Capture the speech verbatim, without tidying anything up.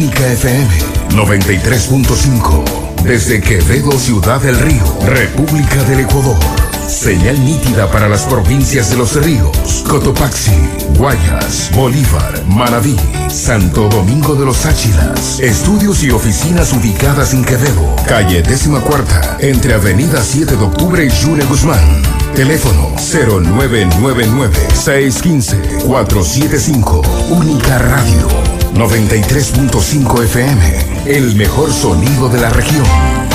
Única F M noventa y tres punto cinco. Desde Quevedo, Ciudad del Río, República del Ecuador. Señal nítida para las provincias de Los Ríos, Cotopaxi, Guayas, Bolívar, Manabí, Santo Domingo de los Áchilas. Estudios y oficinas ubicadas en Quevedo, calle décima cuarta, entre avenida siete de octubre y Jure Guzmán. Teléfono cero nueve nueve nueve, seis uno cinco, cuatro siete cinco. Única Radio noventa y tres punto cinco F M. El mejor sonido de la región.